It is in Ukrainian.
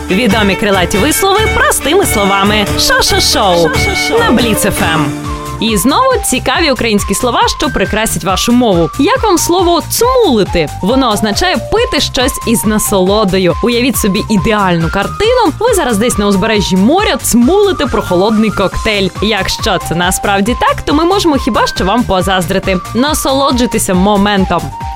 Відомі крилаті вислови простими словами. Шо-шо-шоу на Бліц ФМ. І знову цікаві українські слова, що прикрасять вашу мову. Як вам слово «цмулити»? Воно означає пити щось із насолодою. Уявіть собі ідеальну картину. Ви зараз десь на узбережжі моря цмулите прохолодний коктейль. Якщо це насправді так, то ми можемо хіба що вам позаздрити. Насолоджуйтеся моментом.